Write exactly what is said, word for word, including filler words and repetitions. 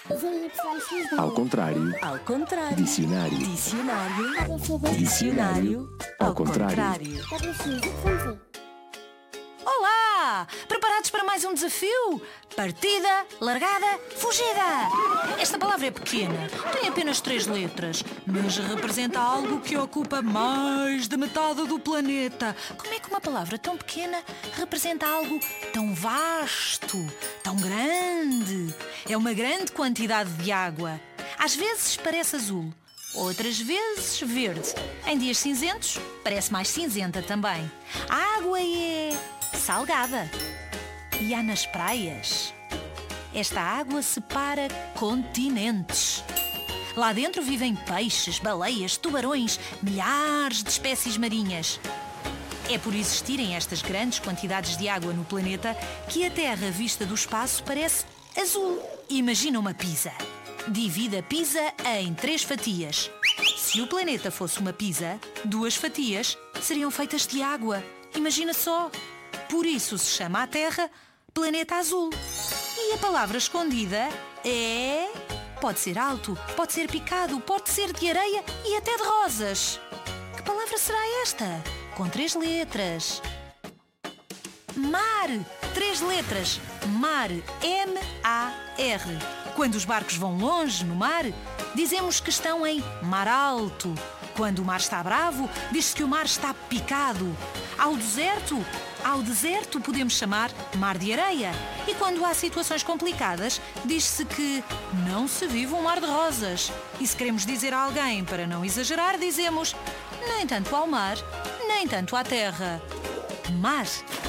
Ao contrário. Ao contrário. Dicionário. Dicionário. Dicionário. Ao contrário. Olá! Preparados para mais um desafio? Partida, largada, fugida! Esta palavra é pequena, tem apenas três letras, mas representa algo que ocupa mais de metade do planeta. Como é que uma palavra tão pequena representa algo tão vasto, tão grande? É uma grande quantidade de água. Às vezes parece azul, outras vezes verde. Em dias cinzentos, parece mais cinzenta também. A água é salgada. E há nas praias. Esta água separa continentes. Lá dentro vivem peixes, baleias, tubarões, milhares de espécies marinhas. É por existirem estas grandes quantidades de água no planeta que a Terra, vista do espaço, parece azul. Imagina uma pizza. Divide a pizza em três fatias. Se o planeta fosse uma pizza, duas fatias seriam feitas de água. Imagina só. Por isso se chama a Terra Planeta Azul. E a palavra escondida é... Pode ser alto, pode ser picado, pode ser de areia e até de rosas. Que palavra será esta? Com três letras. Mar. Três letras. Mar. M A R. Quando os barcos vão longe no mar, dizemos que estão em mar alto. Quando o mar está bravo, diz-se que o mar está picado. Ao deserto, ao deserto podemos chamar mar de areia. E quando há situações complicadas, diz-se que não se vive um mar de rosas. E se queremos dizer a alguém para não exagerar, dizemos nem tanto ao mar, nem tanto à terra. Mar.